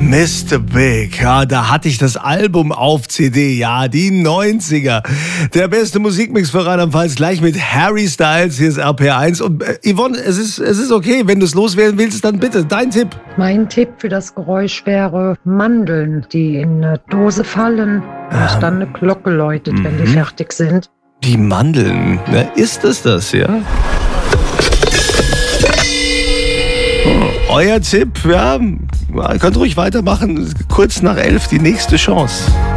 Mr. Big, ja, da hatte ich das Album auf CD, ja, die 90er. Der beste Musikmix für Rheinland-Pfalz, gleich mit Harry Styles, hier ist RPR1. Und Yvonne, es ist okay, wenn du es loswerden willst, dann bitte, dein Tipp. Mein Tipp für das Geräusch wäre Mandeln, die in eine Dose fallen und dann eine Glocke läutet, wenn die fertig sind. Die Mandeln, ne? Ist es das, ja? Euer Tipp, ja, könnt ruhig weitermachen, kurz nach 11 die nächste Chance.